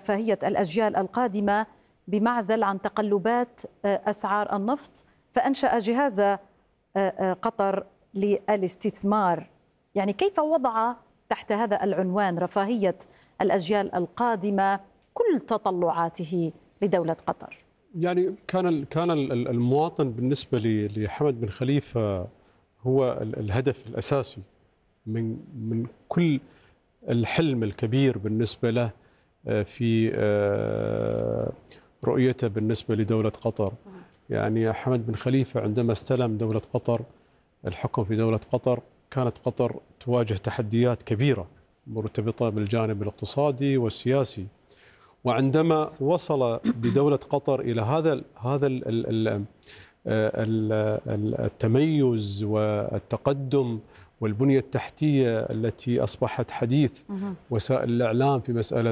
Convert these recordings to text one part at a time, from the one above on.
رفاهية الأجيال القادمة بمعزل عن تقلبات أسعار النفط، فأنشأ جهاز قطر للاستثمار. يعني كيف وضع تحت هذا العنوان رفاهية الأجيال القادمة كل تطلعاته لدولة قطر؟ يعني كان المواطن بالنسبة لحمد بن خليفة هو الهدف الأساسي من كل الحلم الكبير بالنسبة له في رؤيته بالنسبة لدولة قطر. يعني حمد بن خليفة عندما استلم دولة قطر الحكم في دولة قطر، كانت قطر تواجه تحديات كبيرة مرتبطة بالجانب الاقتصادي والسياسي، وعندما وصل بدولة قطر إلى هذا التميز والتقدم والبنية التحتية التي أصبحت حديث وسائل الإعلام في مسألة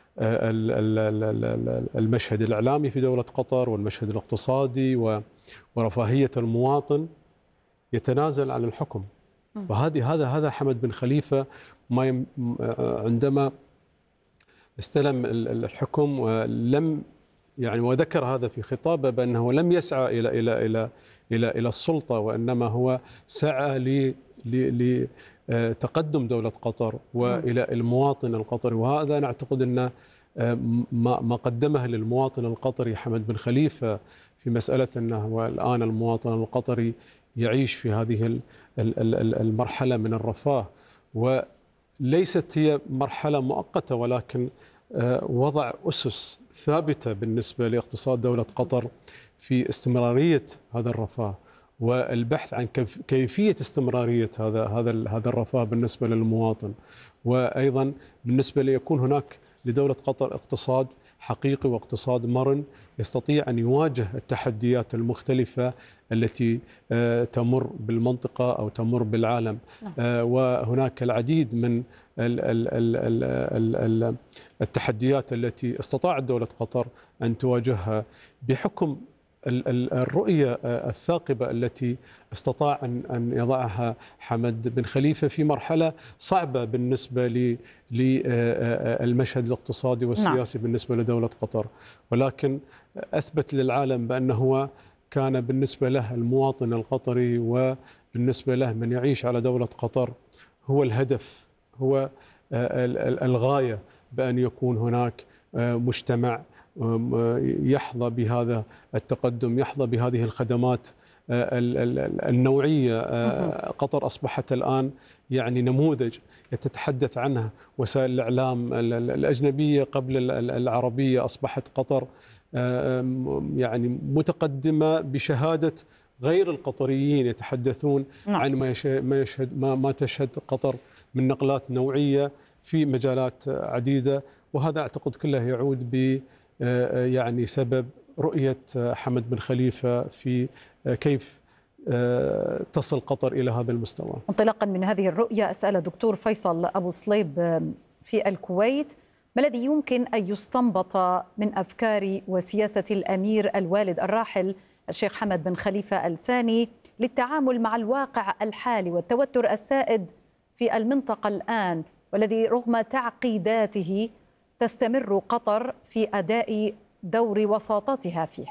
المشهد الإعلامي في دولة قطر والمشهد الاقتصادي ورفاهية المواطن، يتنازل عن الحكم. هذا حمد بن خليفة عندما استلم الحكم ولم وذكر هذا في خطابه بأنه لم يسعى إلى السلطة، وإنما هو سعى لتقدم دولة قطر وإلى المواطن القطري. وهذا نعتقد أن ما قدمه للمواطن القطري حمد بن خليفة في مسألة أنه الآن المواطن القطري يعيش في هذه المرحلة من الرفاه، وليست هي مرحلة مؤقتة، ولكن وضع أسس ثابتة بالنسبة لاقتصاد دولة قطر في استمرارية هذا الرفاه والبحث عن كيفية استمرارية هذا الرفاه بالنسبة للمواطن، وأيضا بالنسبة ليكون هناك لدولة قطر اقتصاد حقيقي واقتصاد مرن يستطيع أن يواجه التحديات المختلفة التي تمر بالمنطقة أو تمر بالعالم. وهناك العديد من التحديات التي استطاعت دولة قطر أن تواجهها بحكم الرؤية الثاقبة التي استطاع أن يضعها حمد بن خليفة في مرحلة صعبة بالنسبة للمشهد الاقتصادي والسياسي بالنسبة لدولة قطر، ولكن أثبت للعالم بأنه كان بالنسبة له المواطن القطري وبالنسبة له من يعيش على دولة قطر هو الهدف، هو الغاية، بأن يكون هناك مجتمع يحظى بهذا التقدم، يحظى بهذه الخدمات النوعية. قطر أصبحت الآن نموذج يتتحدث عنه وسائل الإعلام الأجنبية قبل العربية. أصبحت قطر متقدمة بشهادة غير القطريين، يتحدثون عن ما تشهد قطر من نقلات نوعية في مجالات عديدة، وهذا أعتقد كله يعود ب سبب رؤية حمد بن خليفة في كيف تصل قطر إلى هذا المستوى. انطلاقا من هذه الرؤية أسأل الدكتور فيصل أبو صليب في الكويت، ما الذي يمكن أن يستنبط من أفكار وسياسة الأمير الوالد الراحل الشيخ حمد بن خليفة الثاني للتعامل مع الواقع الحالي والتوتر السائد في المنطقة الآن، والذي رغم تعقيداته تستمر قطر في أداء دور وساطتها فيه؟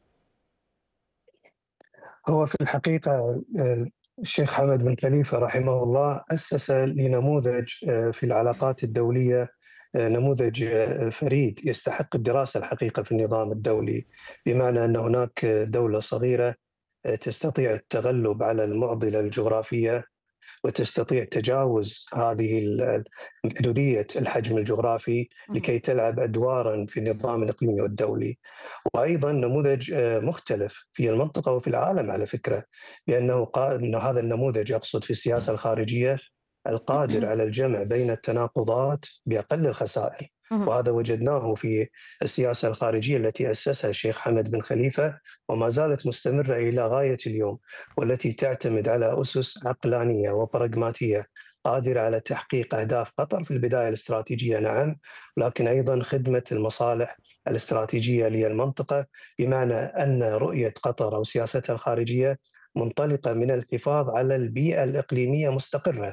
هو في الحقيقة الشيخ حمد بن خليفة رحمه الله أسس لنموذج في العلاقات الدولية، نموذج فريد يستحق الدراسة الحقيقة في النظام الدولي، بمعنى أن هناك دولة صغيرة تستطيع التغلب على المعضلة الجغرافية وتستطيع تجاوز هذه محدودية الحجم الجغرافي لكي تلعب أدواراً في النظام الإقليمي والدولي. وأيضاً نموذج مختلف في المنطقة وفي العالم على فكرة، بأنه أن هذا النموذج يقصد في السياسة الخارجية القادر على الجمع بين التناقضات بأقل الخسائر، وهذا وجدناه في السياسة الخارجية التي أسسها الشيخ حمد بن خليفة وما زالت مستمرة إلى غاية اليوم، والتي تعتمد على أسس عقلانية وبراغماتية قادرة على تحقيق أهداف قطر في البداية الاستراتيجية، نعم، لكن أيضا خدمة المصالح الاستراتيجية للمنطقة، بمعنى أن رؤية قطر أو سياستها الخارجية منطلقة من الحفاظ على البيئة الإقليمية مستقرة،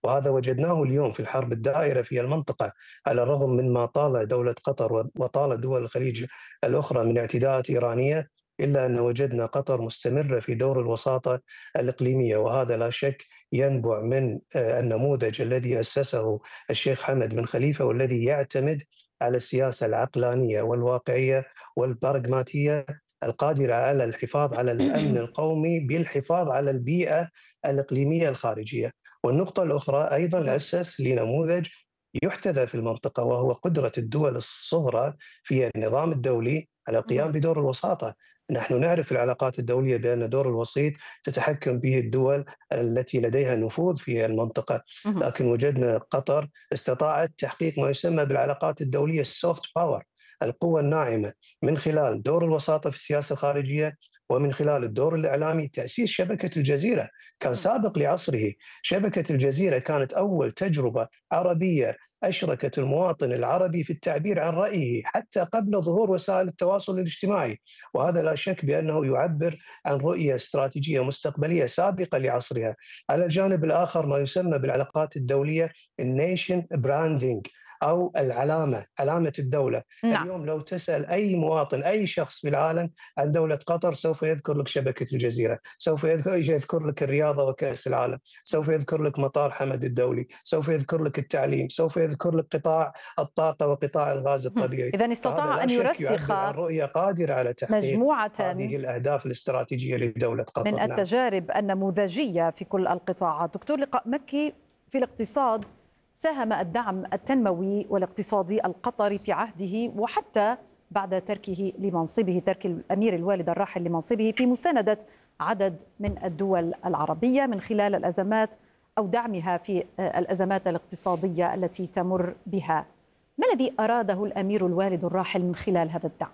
وهذا وجدناه اليوم في الحرب الدائرة في المنطقة، على الرغم من ما طال دولة قطر وطال دول الخليج الأخرى من اعتداءات إيرانية، إلا أن وجدنا قطر مستمرة في دور الوساطة الإقليمية، وهذا لا شك ينبع من النموذج الذي أسسه الشيخ حمد بن خليفة، والذي يعتمد على السياسة العقلانية والواقعية والبراغماتية القادرة على الحفاظ على الأمن القومي بالحفاظ على البيئة الإقليمية الخارجية. والنقطة الأخرى أيضا أسس لنموذج يحتذى في المنطقة، وهو قدرة الدول الصغرى في النظام الدولي على القيام بدور الوساطة. نحن نعرف العلاقات الدولية بأن دور الوسيط تتحكم به الدول التي لديها نفوذ في المنطقة، لكن وجدنا قطر استطاعت تحقيق ما يسمى بالعلاقات الدولية السوفت باور، القوة الناعمة، من خلال دور الوساطة في السياسة الخارجية، ومن خلال الدور الإعلامي. تأسيس شبكة الجزيرة كان سابق لعصره. شبكة الجزيرة كانت أول تجربة عربية أشركت المواطن العربي في التعبير عن رأيه حتى قبل ظهور وسائل التواصل الاجتماعي، وهذا لا شك بأنه يعبر عن رؤية استراتيجية مستقبلية سابقة لعصرها. على الجانب الآخر ما يسمى بالعلاقات الدولية النيشن براندينج، أو علامة الدولة. نعم. اليوم لو تسأل أي مواطن، أي شخص في العالم عن دولة قطر، سوف يذكر لك شبكة الجزيرة، سوف يذكر لك الرياضة وكأس العالم، سوف يذكر لك مطار حمد الدولي، سوف يذكر لك التعليم، سوف يذكر لك قطاع الطاقة وقطاع الغاز الطبيعي. إذن استطاع أن يرسخ رؤية قادرة على تحقيق مجموعة هذه الأهداف الاستراتيجية لدولة قطر من التجارب النموذجية في كل القطاعات. دكتور لقاء مكي، في الاقتصاد ساهم الدعم التنموي والاقتصادي القطري في عهده وحتى بعد تركه لمنصبه، ترك الأمير الوالد الراحل لمنصبه، في مساندة عدد من الدول العربية من خلال الأزمات أو دعمها في الأزمات الاقتصادية التي تمر بها. ما الذي أراده الأمير الوالد الراحل من خلال هذا الدعم؟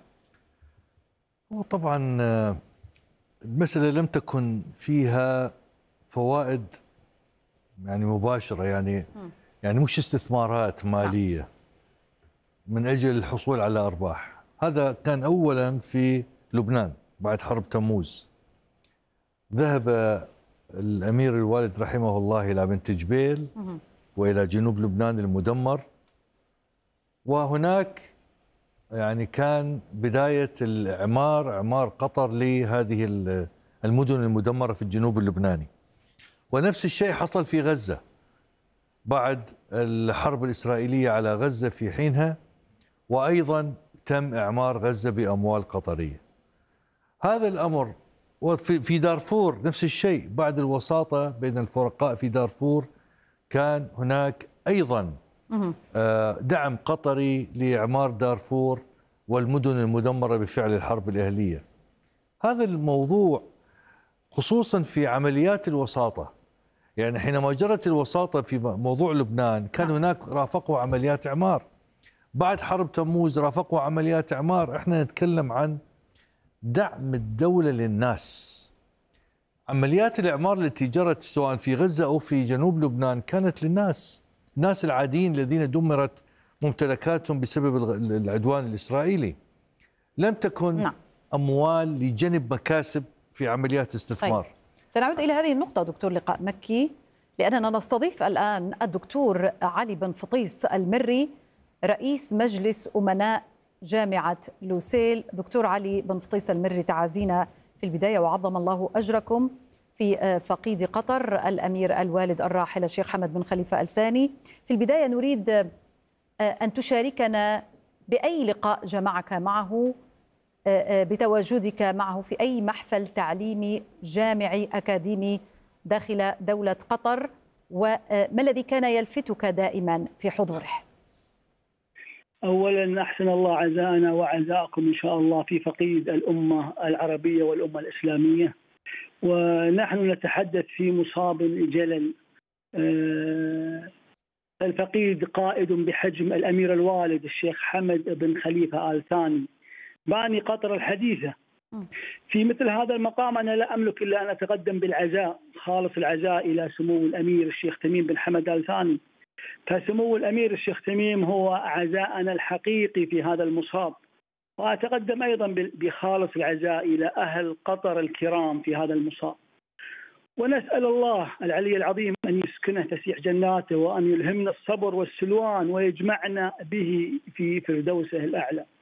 وطبعا المسألة لم تكن فيها فوائد يعني مباشرة، يعني مش استثمارات مالية من أجل الحصول على أرباح. هذا كان أولا في لبنان بعد حرب تموز. ذهب الأمير الوالد رحمه الله إلى بنت جبيل وإلى جنوب لبنان المدمر، وهناك يعني كان بداية إعمار قطر لهذه المدن المدمرة في الجنوب اللبناني. ونفس الشيء حصل في غزة بعد الحرب الإسرائيلية على غزة في حينها، وأيضا تم إعمار غزة بأموال قطرية. هذا الأمر وفي دارفور نفس الشيء، بعد الوساطة بين الفرقاء في دارفور كان هناك أيضا دعم قطري لإعمار دارفور والمدن المدمرة بفعل الحرب الأهلية. هذا الموضوع خصوصا في عمليات الوساطة، يعني حينما جرت الوساطة في موضوع لبنان كان هناك رافقوا عمليات إعمار. بعد حرب تموز رافقوا عمليات إعمار. احنا نتكلم عن دعم الدولة للناس. عمليات الإعمار التي جرت سواء في غزة أو في جنوب لبنان كانت للناس، الناس العاديين الذين دمرت ممتلكاتهم بسبب العدوان الإسرائيلي. لم تكن أموال لجنب مكاسب في عمليات استثمار. سنعود إلى هذه النقطة دكتور لقاء مكي، لأننا نستضيف الآن الدكتور علي بن فطيس المري، رئيس مجلس أمناء جامعة لوسيل. دكتور علي بن فطيس المري، تعازينا في البداية وعظم الله أجركم في فقيد قطر الأمير الوالد الراحل الشيخ حمد بن خليفة الثاني. في البداية نريد أن تشاركنا بأي لقاء جمعك معه، بتواجدك معه في أي محفل تعليمي جامعي أكاديمي داخل دولة قطر، وما الذي كان يلفتك دائما في حضوره؟ أولا أحسن الله عزاءنا وعزاءكم إن شاء الله في فقيد الأمة العربية والأمة الإسلامية، ونحن نتحدث في مصاب جلل. الفقيد قائد بحجم الأمير الوالد الشيخ حمد بن خليفة آل ثاني باني قطر الحديثة. في مثل هذا المقام أنا لا أملك إلا أن أتقدم بالعزاء، خالص العزاء إلى سمو الأمير الشيخ تميم بن حمد آل ثاني. فسمو الأمير الشيخ تميم هو عزاءنا الحقيقي في هذا المصاب، وأتقدم أيضا بخالص العزاء إلى أهل قطر الكرام في هذا المصاب. ونسأل الله العلي العظيم أن يسكنه تسيح جناته وأن يلهمنا الصبر والسلوان ويجمعنا به في فردوسه الأعلى.